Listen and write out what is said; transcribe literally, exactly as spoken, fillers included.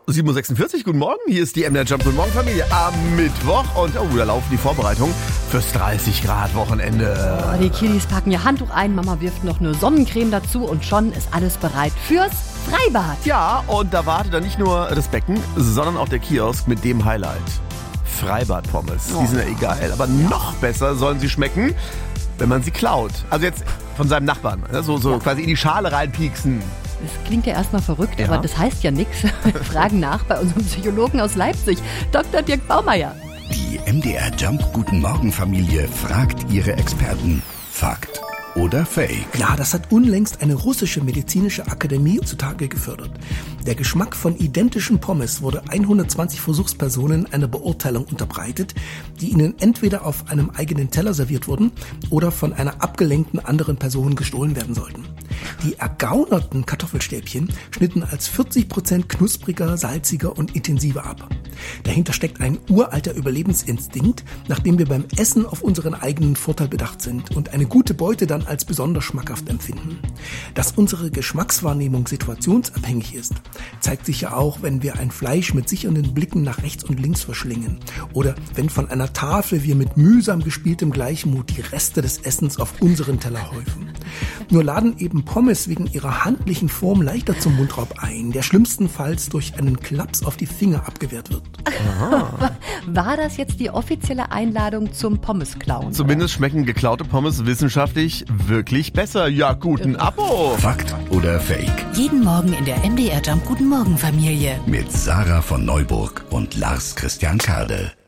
sieben Uhr sechsundvierzig, guten Morgen. Hier ist die M D R Jump Guten Morgen Familie am Mittwoch. Und oh, da laufen die Vorbereitungen fürs dreißig Grad Wochenende. Oh, die Kiddies packen ihr Handtuch ein, Mama wirft noch eine Sonnencreme dazu und schon ist alles bereit fürs Freibad. Ja, und da wartet dann nicht nur das Becken, sondern auch der Kiosk mit dem Highlight. Freibad-Pommes. Oh. Die sind ja egal, aber noch besser sollen sie schmecken, wenn man sie klaut. Also jetzt von seinem Nachbarn. So, so Ja. quasi in die Schale reinpieksen. Das klingt ja erstmal verrückt, Ja. aber das heißt ja nichts. Fragen nach bei unserem Psychologen aus Leipzig, Doktor Dirk Baumeier. Die M D R Jump Guten Morgen Familie fragt ihre Experten. Fakt oder Fake? Ja, das hat unlängst eine russische medizinische Akademie zutage gefördert. Der Geschmack von identischen Pommes wurde hundertzwanzig Versuchspersonen einer Beurteilung unterbreitet, die ihnen entweder auf einem eigenen Teller serviert wurden oder von einer abgelenkten anderen Person gestohlen werden sollten. Die ergaunerten Kartoffelstäbchen schnitten als vierzig Prozent knuspriger, salziger und intensiver ab. Dahinter steckt ein uralter Überlebensinstinkt, nachdem wir beim Essen auf unseren eigenen Vorteil bedacht sind und eine gute Beute dann als besonders schmackhaft empfinden. Dass unsere Geschmackswahrnehmung situationsabhängig ist, zeigt sich ja auch, wenn wir ein Fleisch mit sichernden Blicken nach rechts und links verschlingen oder wenn von einer Tafel wir mit mühsam gespieltem Gleichmut die Reste des Essens auf unseren Teller häufen. Nur laden eben Pommes wegen ihrer handlichen Form leichter zum Mundraub ein, der schlimmstenfalls durch einen Klaps auf die Finger abgewehrt wird. War das jetzt die offizielle Einladung zum Pommes-Klauen? Zumindest schmecken geklaute Pommes wissenschaftlich wirklich besser. Ja, guten Abo. Fakt oder Fake? Jeden Morgen in der M D R Jump Guten Morgen Familie. Mit Sarah von Neuburg und Lars Christian Kade.